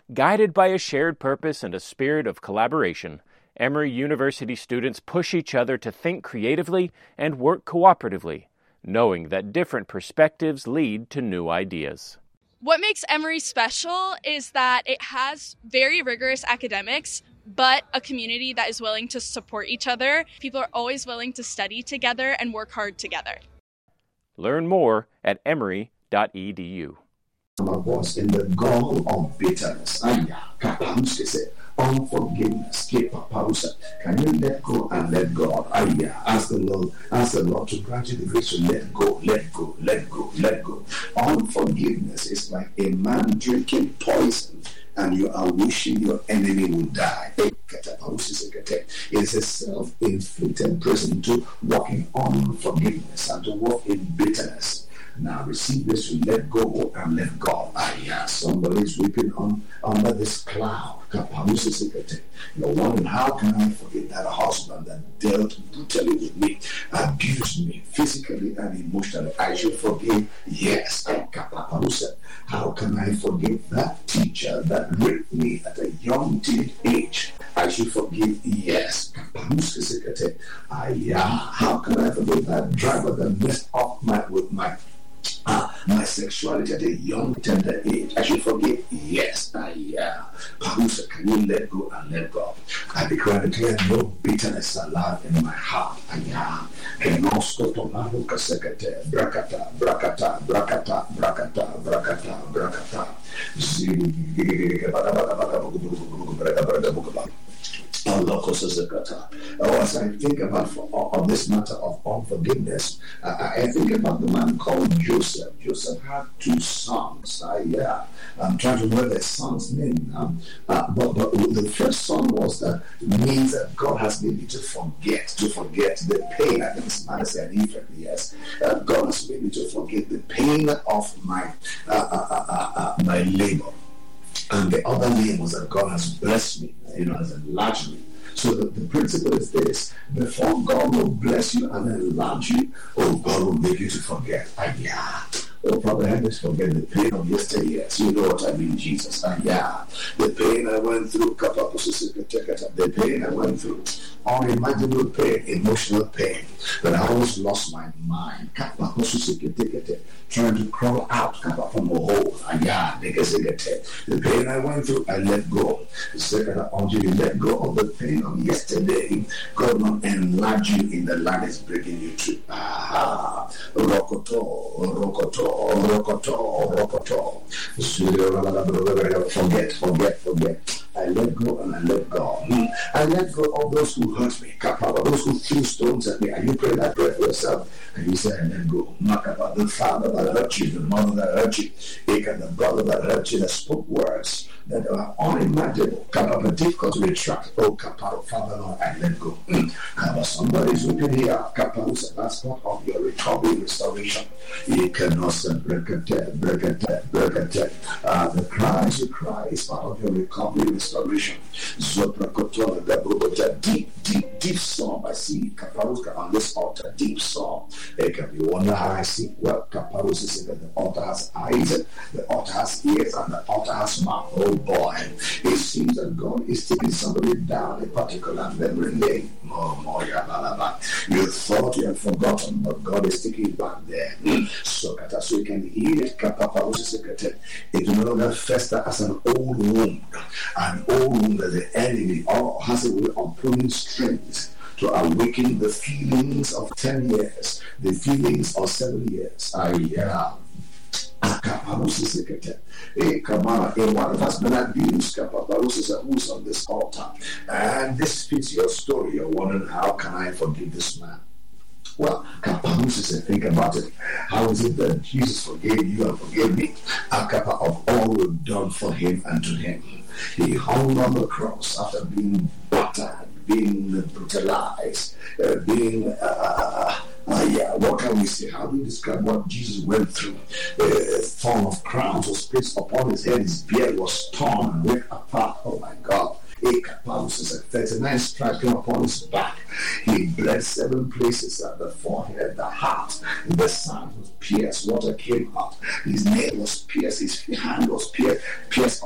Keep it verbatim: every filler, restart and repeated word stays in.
Guided by a shared purpose and a spirit of collaboration, Emory University students push each other to think creatively and work cooperatively, knowing that different perspectives lead to new ideas. What makes Emory special is that it has very rigorous academics, but a community that is willing to support each other. People are always willing to study together and work hard together. Learn more at emory dot e d u. My voice in the gall of bitterness. Aya, kaparusa said, unforgiveness. Kepaparusa. Can you let go and let God? Aya, ask the Lord, ask the Lord to grant you the grace to let go, let go, let go, let go. Unforgiveness is like a man drinking poison and you are wishing your enemy will die. It's a self-inflicted prison to walking on forgiveness and to walk in bitterness. Now receive this to let go and let God. Ah, yeah, somebody is weeping on under this cloud. You're wondering, how can I forget that husband that dealt brutally with me, abused me physically and emotionally? I should forgive. Yes. How can I forgive that teacher that raped me at a young teen age? I should forgive. Yes. Ah, yeah. How can I forgive that driver that messed up my with my Uh, my sexuality at a young, tender age? I should forgive. Yes, I yeah. Parusa, can you let go and let go? I declare and declare no bitterness allowed in my heart. Yeah. And also to Maruka Sekate, Brakata, Brakata, Brakata, Brakata, Brakata, Brakata. Oh, as I think about for, on this matter of unforgiveness, uh, I think about the man called Joseph. Joseph had two sons. I, uh, I'm trying to remember their son's name now. Uh, but, but the first son was that means that God has made me to forget, to forget the pain. I think it's Manasseh and Ephraim, yes. Uh, God has made me to forget the pain of my uh, uh, uh, uh, my labor. And the other name was that God has blessed me, you know, has enlarged me. So the, the principle is this: before God will bless you and enlarge you, oh, God will make you to forget. Ah, yeah. Oh, probably I just forget the pain of yesterday. Yes, you know what I mean, Jesus. Ah, yeah. The pain I went through, the pain I went through, unimaginable pain, emotional pain, that I almost lost my mind, trying to crawl out from a hole. Ah, yeah. The pain I went through, I let go. Until you let go of the pain of yesterday, God will enlarge you in the land is bringing you to. Ah, rokoto, rokoto, rokoto, rokoto. Forget, forget, forget. I let go and I let go. I let go of those who hurt me. Those who threw stones at me. Are you praying that prayer for yourself? And you say, I let go. The father that hurt you, the mother that hurt you, the brother that hurt you, that spoke words that are unimaginable, difficult to retract. Oh, Kaparo, Father, Lord, I let go. Mm. Somebody is weeping here. Kaparo, that's part of your recovery, restoration. You cannot break it, break it, break it. Uh, the cries you cry is part of your recovery, restoration. Deep, deep, deep psalm. I see Kaparuska on this altar, deep psalm. You wonder how I see. Well, Kaparuska says that the altar has eyes, the altar has ears, and the altar has mouth. Oh boy, it seems that God is taking somebody down a particular memory lane. Oh, Moya, you thought you had forgotten, but God is taking you back there. So, so you can hear it. It will no longer fester as an old wound, an old wound that the enemy or has a way of pulling strings to awaken the feelings of ten years, the feelings of seven years. I yeah. Hey, come on, a one has been abused. Who's on this altar? And this fits your story. You're wondering, how can I forgive this man? Well, Kapamusis, think about it. How is it that Jesus forgave you and forgave me? Akapa of all we've done for him and to him. He hung on the cross after being battered, being brutalized, uh, being uh, Uh, yeah, what can we say? How do we describe what Jesus went through? A thorn of crowns was placed upon his head, his beard was torn and ripped apart. Oh my God. thirty-nine stripes came upon his back. He bled seven places at the forehead, the heart, the side was pierced, water came out. His nail was pierced, his hand was pierced, pierced